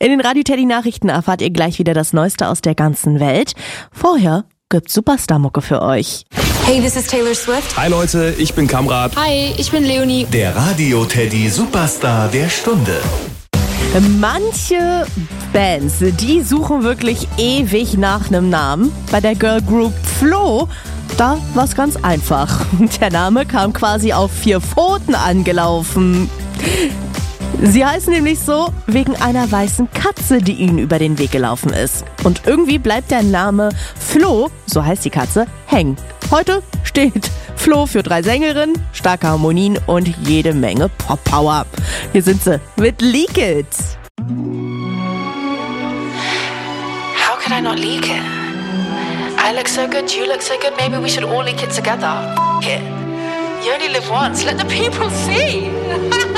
In den Radio Teddy Nachrichten erfahrt ihr gleich wieder das Neueste aus der ganzen Welt. Vorher gibt's Superstar-Mucke für euch. Hey, this is Taylor Swift. Hi Leute, ich bin Kamrat. Hi, ich bin Leonie. Der Radio Teddy Superstar der Stunde. Manche Bands, die suchen wirklich ewig nach einem Namen. Bei der Girl Group Flo, da war's ganz einfach. Der Name kam quasi auf 4 Pfoten angelaufen. Sie heißen nämlich so wegen einer weißen Katze, die ihnen über den Weg gelaufen ist. Und irgendwie bleibt der Name Flo, so heißt die Katze, hängen. Heute steht Flo für 3 Sängerinnen, starke Harmonien und jede Menge Pop-Power. Hier sind sie mit Leak It. How could I not leak it? I look so good, you look so good, maybe we should all leak it together. F*** it. You only live once, let the people see.